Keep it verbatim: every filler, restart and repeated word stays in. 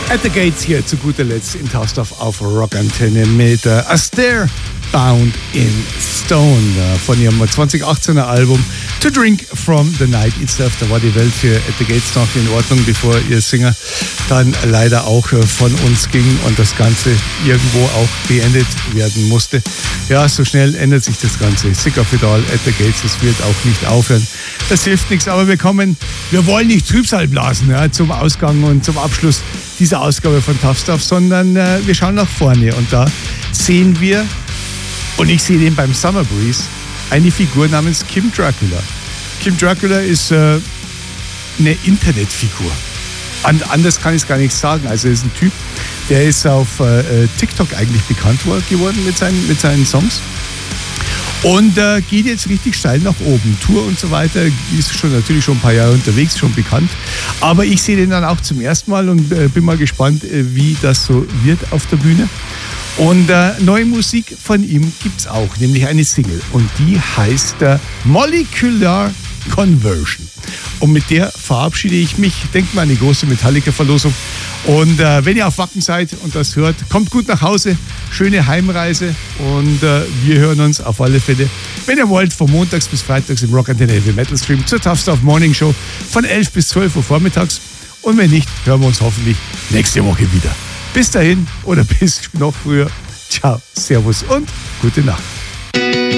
At the Gates hier zu guter Letzt in Tough Stuff auf Rock Antenne mit uh, Astaire Bound in Stone uh, von ihrem zwanzig achtzehner Album To Drink From The Night Itself. Da war die Welt für At the Gates noch in Ordnung, bevor ihr Singer dann leider auch uh, von uns ging und das Ganze irgendwo auch beendet werden musste. Ja, so schnell ändert sich das Ganze. Sick of it all, At the Gates, es wird auch nicht aufhören. Das hilft nichts, aber wir kommen, wir wollen nicht Trübsal blasen ja, zum Ausgang und zum Abschluss dieser Ausgabe von Tough Stuff, sondern äh, wir schauen nach vorne und da sehen wir, und ich sehe den beim Summer Breeze, eine Figur namens Kim Dracula. Kim Dracula ist äh, eine Internetfigur. And, anders kann ich es gar nicht sagen. Also er ist ein Typ, der ist auf äh, TikTok eigentlich bekannt geworden mit seinen, mit seinen Songs. Und äh, geht jetzt richtig steil nach oben. Tour und so weiter, ist schon natürlich schon ein paar Jahre unterwegs, schon bekannt. Aber ich sehe den dann auch zum ersten Mal und äh, bin mal gespannt, äh, wie das so wird auf der Bühne. Und äh, neue Musik von ihm gibt es auch, nämlich eine Single. Und die heißt äh, Molecular Conversion. Und mit der verabschiede ich mich. Denkt mal an die große Metallica-Verlosung. Und äh, wenn ihr auf Wacken seid und das hört, kommt gut nach Hause. Schöne Heimreise. Und äh, wir hören uns auf alle Fälle, wenn ihr wollt, von montags bis freitags im Rock Antenne Heavy Metal Stream zur Tough Stuff Morning Show von elf bis zwölf Uhr vormittags. Und wenn nicht, hören wir uns hoffentlich nächste Woche wieder. Bis dahin oder bis noch früher. Ciao, Servus und gute Nacht.